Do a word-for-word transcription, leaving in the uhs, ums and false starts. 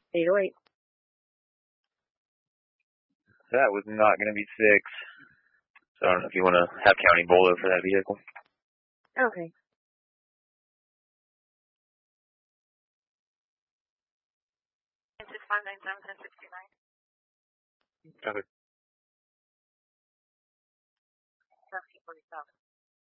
eight oh eight. That was not going to be six. So I don't know if you want to have County Bolo for that vehicle. Okay. six five nine seven ten sixty-nine. Okay. That's forty-seven.